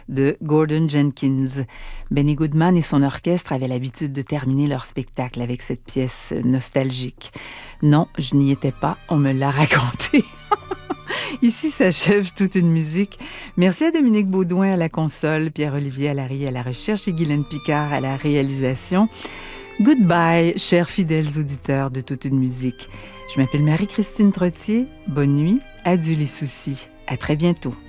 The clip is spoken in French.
de Gordon Jenkins. Benny Goodman et son orchestre avaient l'habitude de terminer leur spectacle avec cette pièce nostalgique. Non, je n'y étais pas, on me l'a raconté. Ici s'achève toute une musique. Merci à Dominique Baudouin à la console, Pierre-Olivier Allary à la recherche et Guylaine Picard à la réalisation. Goodbye, chers fidèles auditeurs de toute une musique. Je m'appelle Marie-Christine Trottier. Bonne nuit, adieu les soucis. À très bientôt.